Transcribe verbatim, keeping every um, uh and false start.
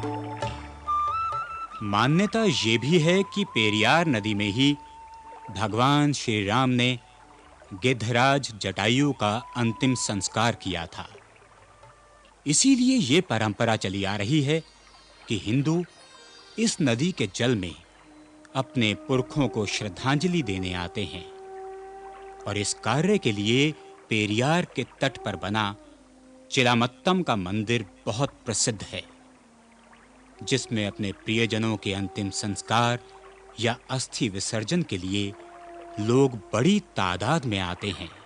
मान्यता ये भी है कि पेरियार नदी में ही भगवान श्री राम ने गिद्धराज जटायु का अंतिम संस्कार किया था। इसीलिए ये परंपरा चली आ रही है कि हिंदू इस नदी के जल में अपने पुरखों को श्रद्धांजलि देने आते हैं और इस कार्य के लिए पेरियार के तट पर बना चिलामत्तम का मंदिर बहुत प्रसिद्ध है, जिसमें अपने प्रियजनों के अंतिम संस्कार या अस्थि विसर्जन के लिए लोग बड़ी तादाद में आते हैं।